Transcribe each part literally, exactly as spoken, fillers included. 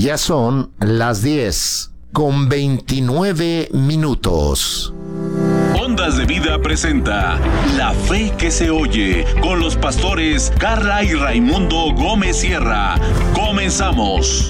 Ya son las diez con veintinueve minutos. Ondas de Vida presenta La Fe que se oye con los pastores Carla y Raimundo Gómez Sierra. Comenzamos.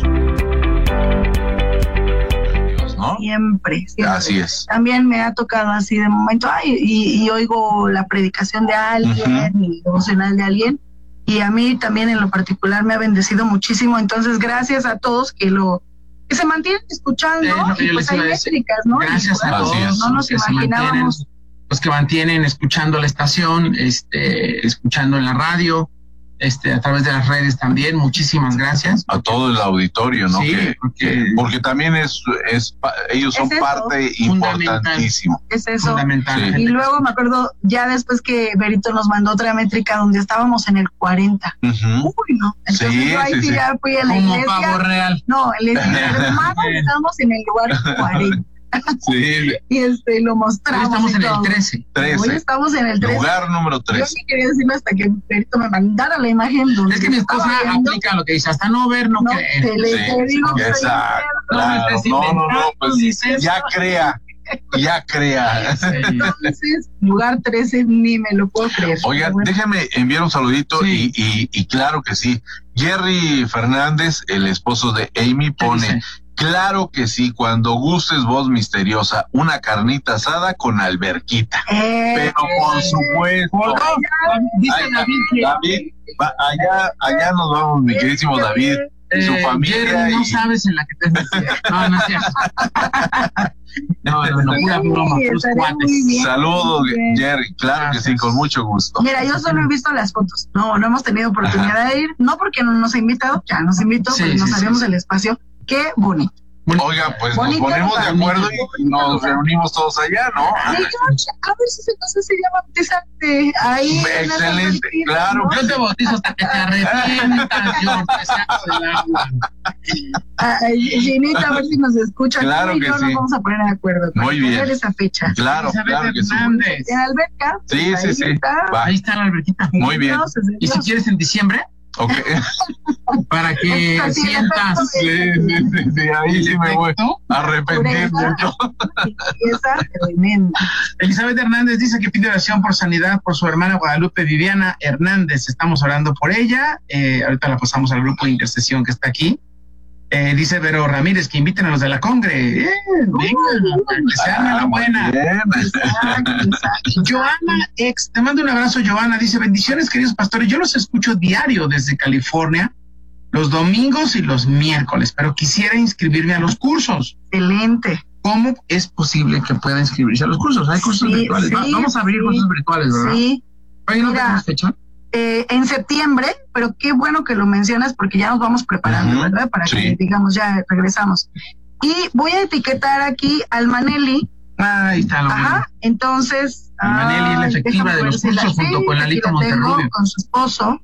¿No? Siempre, siempre. Así es. También me ha tocado así de momento, ay, y, y oigo la predicación de alguien, uh-huh. y el devocional de alguien, y a mí también en lo particular me ha bendecido muchísimo. Entonces, gracias a todos que lo que se mantienen escuchando, eh, y pues hay métricas, ¿no? Gracias y, a bueno, todos. No nos imaginábamos. Los que mantienen escuchando la estación, este, escuchando en la radio, este, a través de las redes también, muchísimas gracias. A todo el auditorio, ¿no? Sí, que, porque, porque también es, es ellos son es parte importantísima. Es eso. Fundamental. Sí. Y luego me acuerdo, ya después que Berito nos mandó otra métrica donde estábamos en el cuarenta. Uh-huh. Uy, no. Entonces sí, yo ahí sí, sí sí. ya fui a la Como iglesia. pavo real. No, le dije, hermano, estamos en el lugar cuarenta. Sí. Y este, lo mostramos. Hoy estamos en todo. el trece. Hoy estamos en el trece. Lugar número Yo trece. sí quería decirlo hasta que Berito me mandara la imagen donde Es que mi esposa viendo, aplica lo que dice, hasta no ver, no, no creer. te le Sí, te digo que exacto, soy claro. No, no, no, pues Dices, ya crea, ya crea. Entonces, lugar trece, ni me lo puedo creer. Oiga, bueno. déjeme enviar un saludito. Sí. y, y, y claro que sí. Jerry Fernández, el esposo de Amy, pone... Claro que sí, cuando gustes, voz misteriosa, una carnita asada con alberquita. Eh, Pero por supuesto. Dice Ay, David que David, va- allá, allá nos vamos, mi queridísimo David, y su eh, familia. Jerry, no y- sabes en la que te has metido. No, no es cierto. No, no, no, pura broma, Sí, puros estaría cuates. muy bien. Saludos, Muy bien. Jerry, claro que sí, con mucho gusto. Mira, yo solo he visto las fotos. No, no hemos tenido oportunidad de ir. No porque no nos ha invitado, ya nos invitó, Sí, porque nos sí, sabemos sí, sí. el espacio. Qué bonito. Oiga, pues Bonito nos ponemos de lugar. acuerdo y nos reunimos todos allá, ¿no? Sí, yo, a ver si se, no sé si ya bautizarte ahí. en las Excelente, alberquitas, claro. ¿no? Yo te bautizo hasta que te arrepientas, yo te saco del agua. Ay, Ginita, a ver si nos escucha. Claro Tú y que yo sí. nos vamos a poner de acuerdo para Muy bien. poner esa fecha. Claro, Elizabeth claro que sí. Hernández. En alberca. Sí, ahí sí, sí. está. Va. Ahí está la alberquita. Muy bien. Entonces, Y si quieres en diciembre, Ok. para que Así, sientas Sí, sí, sí, sí, ahí sí me voy efecto. a arrepentir mucho. Esa tremenda. Elizabeth Hernández dice que pide oración por sanidad por su hermana Guadalupe Viviana Hernández. Estamos orando por ella. Eh, ahorita la pasamos al grupo de intercesión que está aquí. Eh, dice Vero Ramírez que inviten a los de la Congre. Eh, venga, que se hagan la buena. Bien. Exacto, exacto. Joana Ex, te mando un abrazo, Joana. Dice, bendiciones, queridos pastores. Yo los escucho diario desde California, los domingos y los miércoles, pero quisiera inscribirme a los cursos. Excelente. ¿Cómo es posible que pueda inscribirse a los cursos? Hay cursos Sí, virtuales. sí, Va- Vamos a abrir sí. cursos virtuales, ¿verdad? Sí. Oye, ¿no Mira, tenemos fecha? Eh, en septiembre, pero qué bueno que lo mencionas porque ya nos vamos preparando, Ujú, ¿verdad? Para sí. que digamos ya regresamos. Y voy a etiquetar aquí al Maneli. Ahí está lo Ajá, entonces. Maneli es la ay, efectiva déjame de ver los si la- cursos junto sí, con aquí Lalita la tengo, Monterrubio. con su esposo.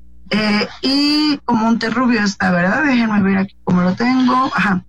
Eh, y con Monterrubio está, ¿verdad? Déjenme ver aquí cómo lo tengo. Ajá.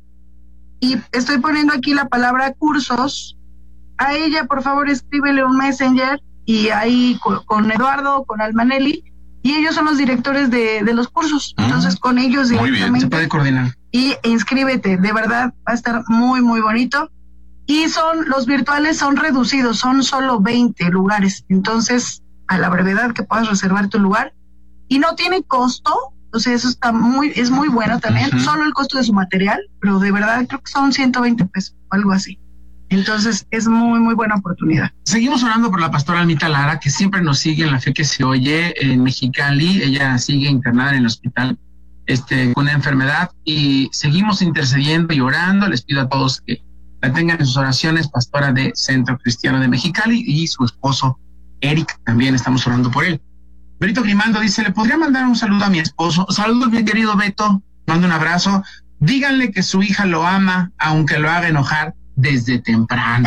Y estoy poniendo aquí la palabra cursos. A ella, por favor, escríbele un messenger y ahí con, con Eduardo, con Almanelli, y ellos son los directores de, de los cursos. Mm, Entonces, con ellos muy bien, directamente. Se puede coordinar. Y inscríbete, de verdad, va a estar muy, muy bonito. Y son, los virtuales son reducidos, son solo veinte lugares. Entonces, a la brevedad que puedas reservar tu lugar. Y no tiene costo, o sea, eso está muy, es muy bueno también. Ujú. Solo el costo de su material, pero de verdad creo que son ciento veinte pesos o algo así. Entonces, es muy, muy buena oportunidad. Seguimos orando por la pastora Almita Lara, que siempre nos sigue en La Fe que se oye en Mexicali. Ella sigue internada en el hospital este, con una enfermedad y seguimos intercediendo y orando. Les pido a todos que la tengan en sus oraciones, pastora de Centro Cristiano de Mexicali, y su esposo Eric, también estamos orando por él. Berito Grimando dice, ¿le podría mandar un saludo a mi esposo? Saludos, mi querido Beto, mando un abrazo. Díganle que su hija lo ama, aunque lo haga enojar desde temprano.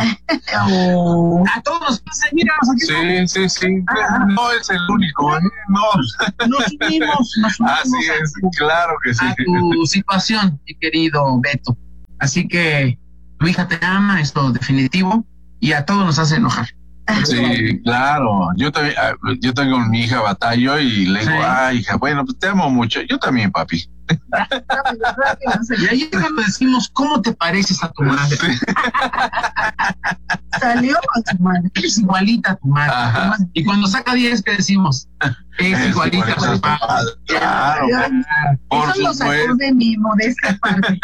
Oh. A todos nos pasa, mira, aquí Sí, sí, sí. No es el único, ¿eh? No. nos unimos, nos unimos Así es, claro que sí. a tu situación, mi querido Beto. Así que tu hija te ama, esto definitivo, y a todos nos hace enojar. Sí, claro. Yo también, yo tengo mi hija batallo y le digo, sí. Ay, hija, bueno, pues te amo mucho. Yo también, papi. Rápido, rápido. Y ahí cuando decimos, ¿cómo te pareces a tu madre? Sí. Salió a tu madre. Es igualita a tu madre. Ajá. Y cuando saca diez, ¿qué decimos? Es, es igualita a tu madre. Claro. Por Eso lo sacó de mi modesta parte.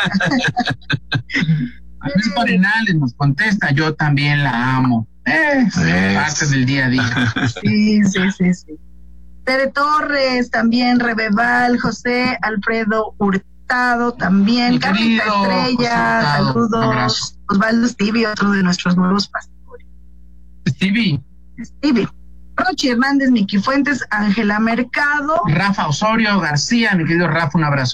Luis Parenales nos contesta, yo también la amo. Eh, es parte del día a día. Sí, sí, sí, sí. Tere Torres, también Rebeval, José Alfredo Hurtado, también, Carlita Estrella, saludos, Osvaldo Stevie, otro de nuestros nuevos pastores. Stevie. Stevie. Rochi Hernández, Miki Fuentes, Ángela Mercado. Rafa Osorio García, mi querido Rafa, un abrazo.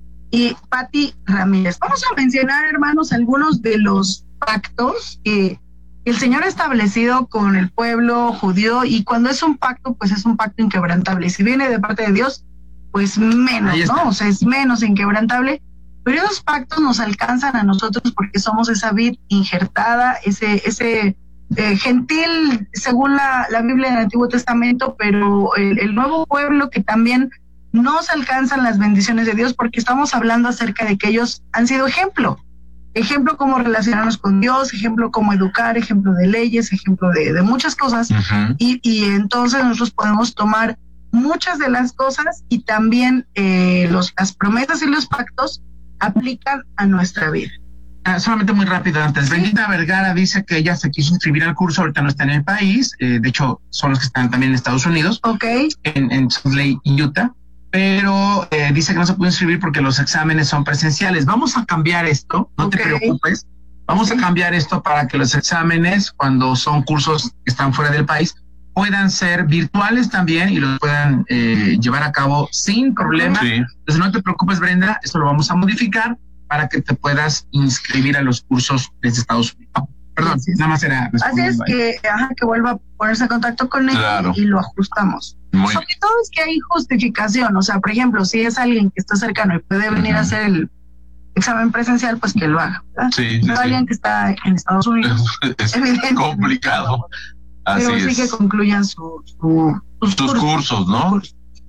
Y Pati Ramírez. Vamos a mencionar, hermanos, algunos de los pactos que el Señor ha establecido con el pueblo judío, y cuando es un pacto, pues es un pacto inquebrantable. Y si viene de parte de Dios, pues menos, ¿no? O sea, es menos inquebrantable. Pero esos pactos nos alcanzan a nosotros porque somos esa vid injertada, ese ese eh, gentil, según la, la Biblia del Antiguo Testamento, pero el, el nuevo pueblo que también nos alcanzan las bendiciones de Dios, porque estamos hablando acerca de que ellos han sido ejemplo. Ejemplo cómo relacionarnos con Dios, ejemplo cómo educar, ejemplo de leyes, ejemplo de, de muchas cosas. Uh-huh. y, y entonces nosotros podemos tomar muchas de las cosas y también eh, los, las promesas y los pactos aplican a nuestra vida. Ah, solamente muy rápido antes. Sí. Bendita Vergara dice que ella se quiso inscribir al curso, ahorita no está en el país, eh, de hecho son los que están también en Estados Unidos, okay. en, en Salt Lake, Utah. Pero eh, dice que no se puede inscribir porque los exámenes son presenciales. Vamos a cambiar esto, no okay. te preocupes. Vamos okay. a cambiar esto para que los exámenes, cuando son cursos que están fuera del país, puedan ser virtuales también y los puedan eh, llevar a cabo sin problema. Sí. Entonces no te preocupes, Brenda, esto lo vamos a modificar para que te puedas inscribir a los cursos desde Estados Unidos. Perdón, sí, sí. nada más era... Así es que, ajá, que vuelva a ponerse en contacto con él claro. y lo ajustamos. Muy Sobre todo es que hay justificación, o sea, por ejemplo, si es alguien que está cercano y puede venir uh-huh. a hacer el examen presencial, pues que lo haga. ¿verdad? Sí, sí, alguien sí. que está en Estados Unidos. Es complicado. Así pero sí es. que concluyan su, su, sus, sus cursos, cursos, ¿no?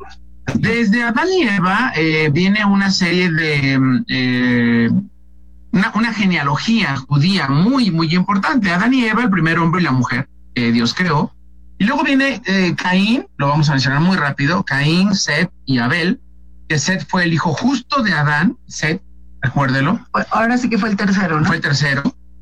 Desde Adán y Eva eh, viene una serie de... Eh, Una, una genealogía judía muy, muy importante. Adán y Eva, el primer hombre y la mujer que Dios creó. Y luego viene eh, Caín, lo vamos a mencionar muy rápido, Caín, Set y Abel, que Set fue el hijo justo de Adán, Set, recuérdelo. Ahora sí que fue el tercero, ¿no? Fue el tercero.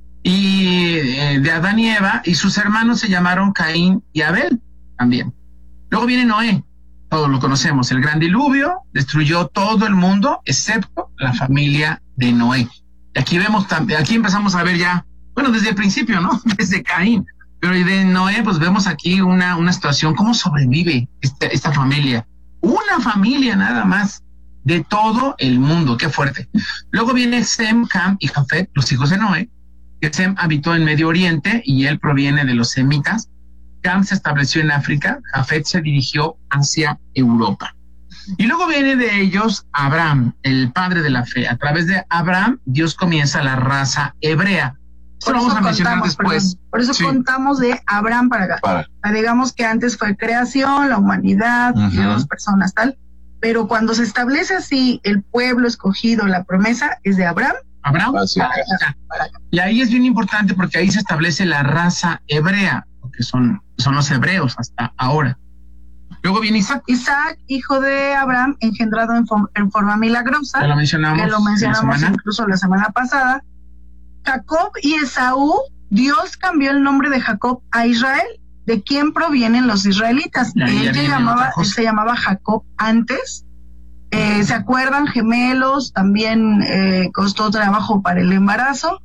Y eh, de Adán y Eva, y sus hermanos se llamaron Caín y Abel también. Luego viene Noé, todos lo conocemos, el gran diluvio destruyó todo el mundo, excepto la familia de Noé. Y aquí vemos, aquí empezamos a ver ya, bueno, desde el principio, ¿no? Desde Caín. Pero de Noé, pues vemos aquí una, una situación, cómo sobrevive esta, esta familia. Una familia nada más de todo el mundo, qué fuerte. Luego viene Sem, Cam y Jafet, los hijos de Noé, que Sem habitó en Medio Oriente y él proviene de los semitas. Cam se estableció en África, Jafet se dirigió hacia Europa. Y luego viene de ellos Abraham, el padre de la fe. A través de Abraham, Dios comienza la raza hebrea. Eso lo vamos a mencionar después. Perdón, por eso sí. contamos de Abraham para acá. Para. Digamos que antes fue creación, la humanidad, uh-huh. y las personas, tal. Pero cuando se establece así el pueblo escogido, la promesa es de Abraham. Abraham. Para acá, para acá. Y ahí es bien importante porque ahí se establece la raza hebrea, porque son, son los hebreos hasta ahora. Luego viene Isaac. Isaac, hijo de Abraham, engendrado en, form, en forma milagrosa. Ya lo mencionamos. Que lo mencionamos la incluso la semana pasada. Jacob y Esaú, Dios cambió el nombre de Jacob a Israel, de quien provienen los israelitas. Ya, él, ya se llamaba, él se llamaba Jacob antes. Eh, ¿Se acuerdan? Gemelos, también eh, costó trabajo para el embarazo.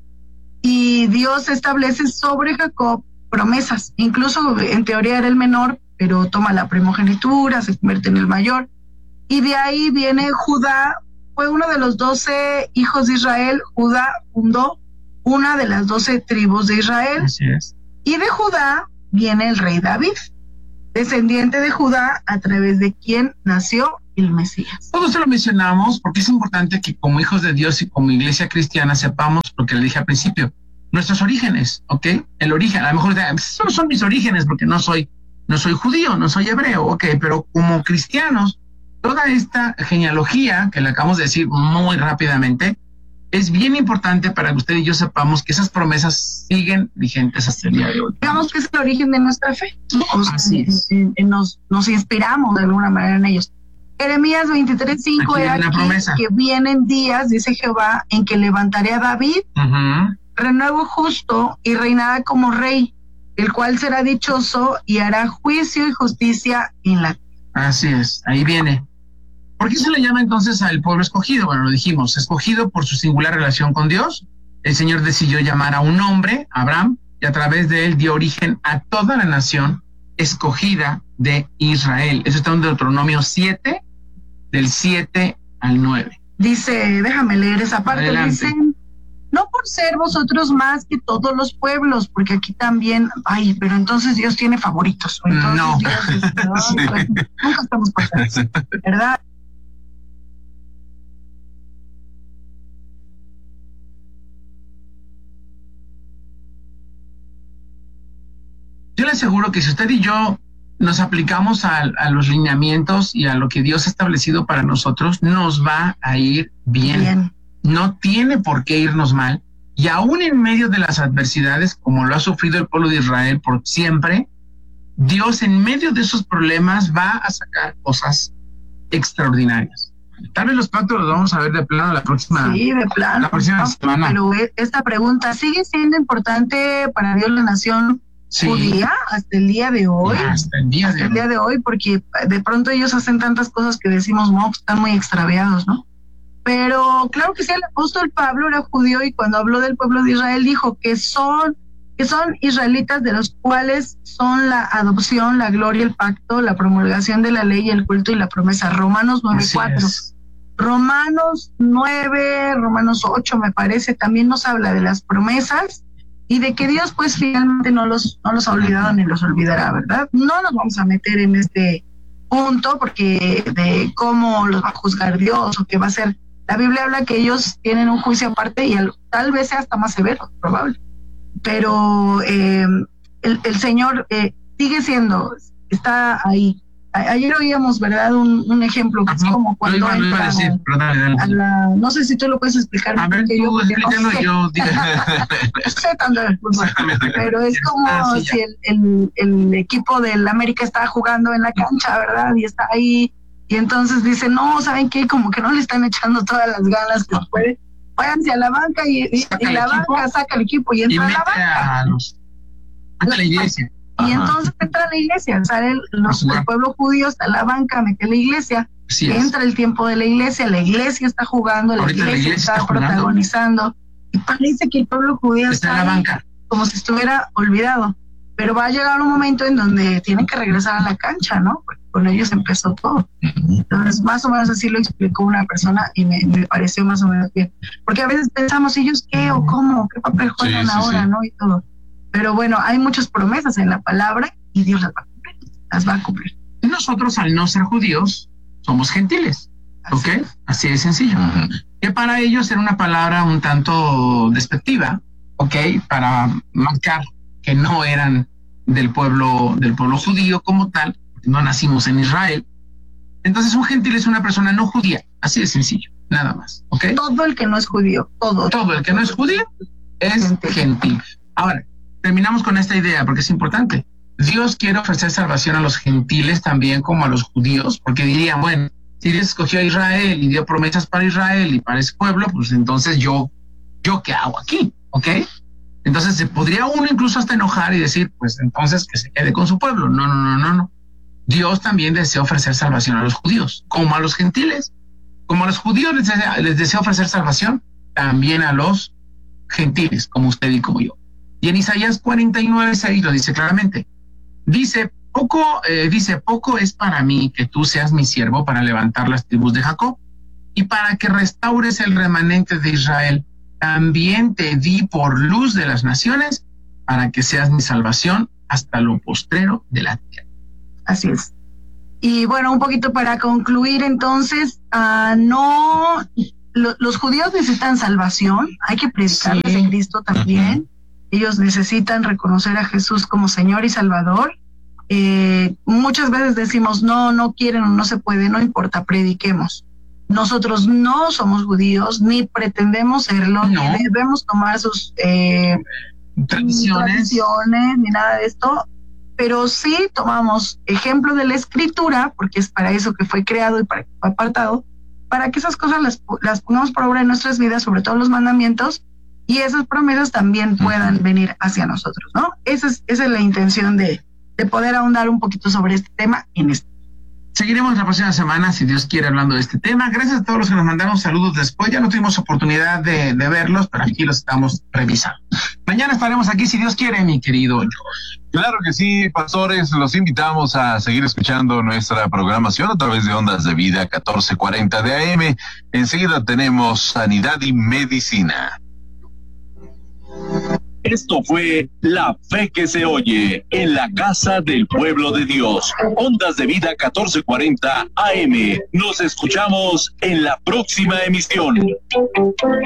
Y Dios establece sobre Jacob promesas. Incluso en teoría era el menor, pero toma la primogenitura, se convierte en el mayor. Y de ahí viene Judá, fue uno de los doce hijos de Israel. Judá fundó una de las doce tribus de Israel. Así es. Y de Judá viene el rey David, descendiente de Judá, a través de quien nació el Mesías. Todo esto lo mencionamos porque es importante que como hijos de Dios y como iglesia cristiana sepamos lo que le dije al principio. nuestros orígenes, ¿ok? El origen, a lo mejor esos no son mis orígenes porque no soy, no soy judío, no soy hebreo, ok, pero como cristianos, toda esta genealogía que le acabamos de decir muy rápidamente, es bien importante para que usted y yo sepamos que esas promesas siguen vigentes hasta el día de hoy. Digamos que es el origen de nuestra fe, ¿no? O sea, Así es. en- en- nos, nos inspiramos de alguna manera en ellos. Jeremías veintitrés cinco Aquí era viene la aquí promesa. que vienen días, dice Jehová, en que levantaré a David, Ujú. renuevo justo y reinará como rey, el cual será dichoso y hará juicio y justicia en la tierra. Así es, ahí viene. ¿Por qué se le llama entonces al pueblo escogido? Bueno, lo dijimos, escogido por su singular relación con Dios. El Señor decidió llamar a un hombre, Abraham, y a través de él dio origen a toda la nación escogida de Israel. Eso está en Deuteronomio siete, del siete al nueve. Dice, déjame leer esa parte, Adelante. dice, no por ser vosotros más que todos los pueblos, porque aquí también, ay, pero entonces Dios tiene favoritos. O entonces No. Dios es- ay, Sí. pues, nunca estamos pasados, ¿verdad? Yo le aseguro que si usted y yo nos aplicamos a, a los lineamientos y a lo que Dios ha establecido para nosotros, nos va a ir bien. Bien. No tiene por qué irnos mal. Y aún en medio de las adversidades, como lo ha sufrido el pueblo de Israel por siempre, Dios en medio de esos problemas va a sacar cosas extraordinarias. Tal vez los pactos los vamos a ver de plano la próxima. Sí, de plano. La próxima ¿no? semana. Pero e- esta pregunta, ¿sigue siendo importante para Dios la nación Sí, judía hasta el día de hoy? hasta el día de Hasta el día hoy. de hoy, porque de pronto ellos hacen tantas cosas que decimos, no, están muy extraviados, ¿no? Pero claro que sí, el apóstol Pablo era judío y cuando habló del pueblo de Israel dijo que son, que son israelitas, de los cuales son la adopción, la gloria, el pacto, la promulgación de la ley, el culto y la promesa. Romanos nueve Así cuatro. es. Romanos nueve, Romanos ocho me parece, también nos habla de las promesas y de que Dios pues finalmente no los, no los ha olvidado ni los olvidará, ¿verdad? No nos vamos a meter en este punto porque de cómo los va a juzgar Dios o qué va a ser. La Biblia habla que ellos tienen un juicio aparte y al- tal vez sea hasta más severo, probable. Pero eh, el, el Señor eh, sigue siendo, está ahí. A- ayer oíamos, ¿verdad? Un, un ejemplo que es Ajá. como Lo cuando iba, lo iba a entran decir, pero dale, dale. a la, no sé si tú lo puedes explicar. A ver, porque tú yo, porque no explícalo, sé, yo digo. no sé tanto de fútbol, pero es como Ah, sí, ya. si el, el, el equipo del América está jugando en la cancha, ¿verdad? Y está ahí, y entonces dice, no, ¿saben qué? Como que no le están echando todas las ganas que puede. Váyanse a la banca y, y, Saca y el la equipo banca saca el equipo y Y entra a la mete banca. a los. Mete a la iglesia. Y Ajá. entonces entra a la iglesia, sale el, los, el pueblo judío está en la banca, mete a la iglesia, Así es. entra el tiempo de la iglesia, la iglesia está jugando, la Ahorita la iglesia, iglesia está, está jugando. protagonizando, y parece que el pueblo judío Está está, en la ahí banca. como si estuviera olvidado, pero va a llegar un momento en donde tienen que regresar a la cancha, ¿no? Porque con ellos empezó todo. Entonces, más o menos así lo explicó una persona y me, me pareció más o menos bien, porque a veces pensamos, ¿ellos qué o cómo? ¿Qué papel juegan Sí, sí, ahora, sí. no? Y todo. Pero bueno, hay muchas promesas en la palabra y Dios las va a cumplir, las va a cumplir. Y nosotros, al no ser judíos, somos gentiles. ¿Ok? Así. Así de sencillo. Ujú. Que para ellos era una palabra un tanto despectiva, ¿ok? Para marcar que no eran del pueblo, del pueblo judío como tal, no nacimos en Israel. Entonces, un gentil es una persona no judía, así de sencillo, nada más, ¿ok? Todo el que no es judío, todo. Todo el que no es judío es gentil. Ahora, terminamos con esta idea porque es importante. Dios quiere ofrecer salvación a los gentiles también como a los judíos, porque dirían, bueno, si Dios escogió a Israel y dio promesas para Israel y para ese pueblo, pues entonces yo, ¿yo qué hago aquí? ¿Ok? Entonces se podría uno incluso hasta enojar y decir, pues entonces que se quede con su pueblo. No, no, no, no, no. Dios también desea ofrecer salvación a los judíos, como a los gentiles. Como a los judíos les desea, les desea ofrecer salvación, también a los gentiles, como usted y como yo. Y en Isaías cuarenta y nueve, seis lo dice claramente. Dice, poco, eh, dice, poco es para mí que tú seas mi siervo para levantar las tribus de Jacob y para que restaures el remanente de Israel. También te di por luz de las naciones para que seas mi salvación hasta lo postrero de la tierra. Así es. Y bueno, un poquito para concluir entonces, uh, no, lo, los judíos necesitan salvación, hay que predicarles Sí. de Cristo también. ellos necesitan reconocer a Jesús como Señor y Salvador. Eh, muchas veces decimos, no, no quieren o no se puede, no importa, prediquemos. Nosotros no somos judíos, ni pretendemos serlo, no. Ni debemos tomar sus eh, tradiciones. tradiciones, ni nada de esto, pero sí tomamos ejemplo de la Escritura, porque es para eso que fue creado y para que fue apartado, para que esas cosas las, las pongamos por obra en nuestras vidas, sobre todo los mandamientos, y esas promesas también puedan uh-huh. venir hacia nosotros, ¿no? Esa es, esa es la intención de, de poder ahondar un poquito sobre este tema en este. Seguiremos la próxima semana, si Dios quiere, hablando de este tema. Gracias a todos los que nos mandaron saludos después. Ya no tuvimos oportunidad de, de verlos, pero aquí los estamos revisando. Mañana estaremos aquí, si Dios quiere, mi querido George. Claro que sí, pastores. Los invitamos a seguir escuchando nuestra programación a través de Ondas de Vida catorce cuarenta de A M. Enseguida tenemos Sanidad y Medicina. Esto fue La Fe que se oye en la casa del pueblo de Dios. Ondas de Vida catorce cuarenta A M. Nos escuchamos en la próxima emisión.